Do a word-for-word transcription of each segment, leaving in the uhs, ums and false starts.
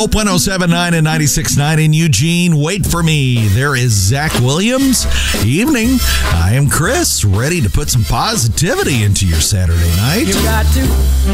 Hope one oh seven point nine and ninety-six point nine in Eugene. Wait for me. There is Zach Williams. Evening. I am Chris, ready to put some positivity into your Saturday night. You got to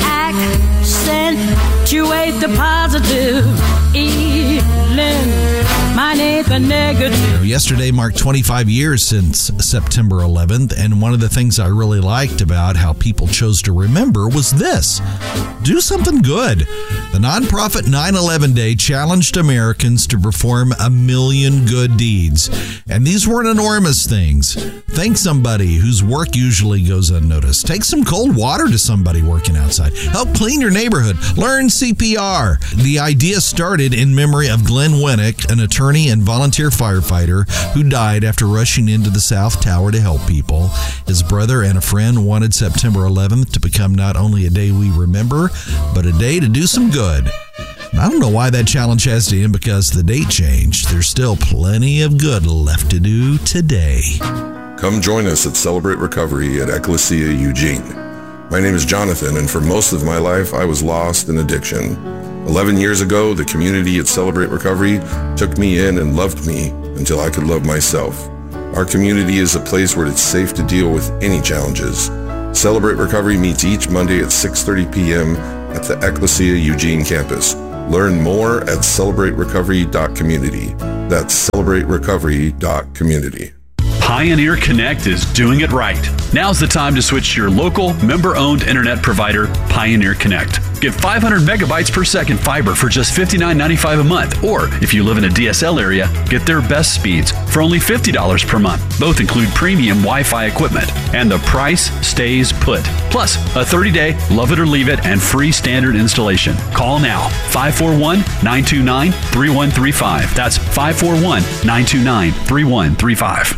accentuate the positive. Evening. Mine ain't the negative. Yesterday marked twenty-five years since September eleventh, and one of the things I really liked about how people chose to remember was this: do something good. The nonprofit nine eleven Day challenged Americans to perform a million good deeds, and these weren't enormous things. Thank somebody whose work usually goes unnoticed. Take some cold water to somebody working outside. Help clean your neighborhood. Learn C P R. The idea started in memory of Glenn Winnick, an attorney and volunteer firefighter who died after rushing into the South Tower to help people. His brother and a friend wanted September eleventh to become not only a day we remember, but a day to do some good. And I don't know why that challenge has to end because the date changed. There's still plenty of good left to do today. Come join us at Celebrate Recovery at Ecclesia Eugene. My name is Jonathan, and for most of my life, I was lost in addiction. Eleven years ago, the community at Celebrate Recovery took me in and loved me until I could love myself. Our community is a place where it's safe to deal with any challenges. Celebrate Recovery meets each Monday at six thirty p.m. at the Ecclesia Eugene campus. Learn more at celebrate recovery dot community. That's celebrate recovery dot community. Pioneer Connect is doing it right. Now's the time to switch to your local, member-owned internet provider, Pioneer Connect. Get five hundred megabytes per second fiber for just fifty-nine ninety-five a month. Or, if you live in a D S L area, get their best speeds for only fifty dollars per month. Both include premium Wi-Fi equipment, and the price stays put. Plus, a thirty-day love it or leave it and free standard installation. Call now, five four one, nine two nine, three one three five. That's five four one, nine two nine, three one three five.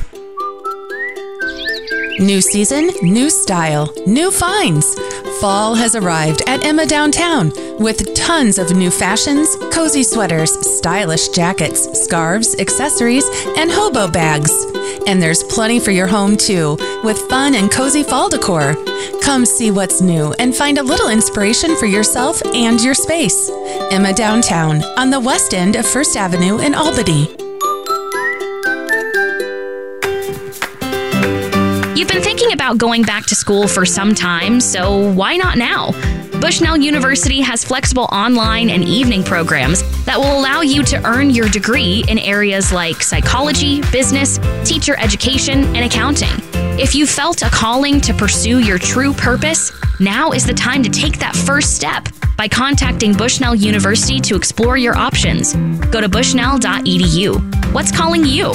New season, new style, new finds. Fall has arrived at Emma Downtown with tons of new fashions, cozy sweaters, stylish jackets, scarves, accessories, and hobo bags. And there's plenty for your home too, with fun and cozy fall decor. Come see what's new and find a little inspiration for yourself and your space. Emma Downtown on the west end of First Avenue in Albany. You've been thinking about going back to school for some time, so why not now? Bushnell University has flexible online and evening programs that will allow you to earn your degree in areas like psychology, business, teacher education, and accounting. If you felt a calling to pursue your true purpose, now is the time to take that first step by contacting Bushnell University to explore your options. Go to bushnell dot e d u. What's calling you?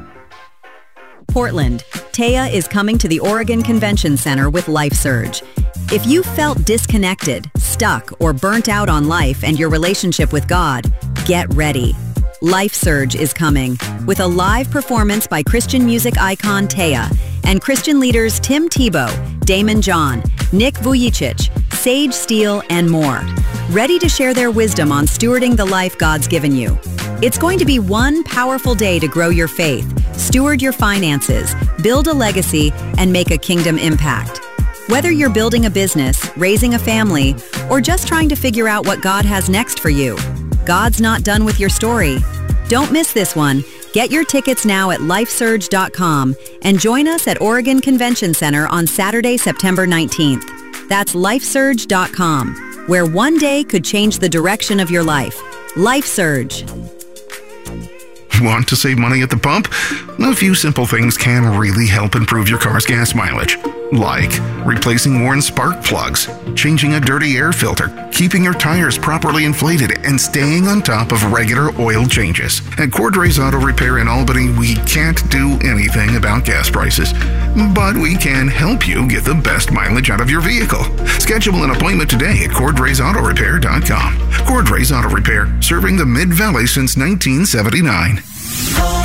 Portland, Taya is coming to the Oregon Convention Center with LifeSurge. If you felt disconnected, stuck, or burnt out on life and your relationship with God, get ready. LifeSurge is coming with a live performance by Christian music icon Taya and Christian leaders Tim Tebow, Damon John, Nick Vujicic, Sage Steele, and more. Ready to share their wisdom on stewarding the life God's given you. It's going to be one powerful day to grow your faith, steward your finances, build a legacy, and make a kingdom impact. Whether you're building a business, raising a family, or just trying to figure out what God has next for you, God's not done with your story. Don't miss this one. Get your tickets now at life surge dot com and join us at Oregon Convention Center on Saturday, September nineteenth. That's life surge dot com, where one day could change the direction of your life. LifeSurge. Want to save money at the pump? A few simple things can really help improve your car's gas mileage. Like replacing worn spark plugs, changing a dirty air filter, keeping your tires properly inflated, and staying on top of regular oil changes. At Cordray's Auto Repair in Albany, we can't do anything about gas prices, but we can help you get the best mileage out of your vehicle. Schedule an appointment today at cordrays auto repair dot com. Cordrays Auto Repair, serving the Mid-Valley since nineteen seventy-nine.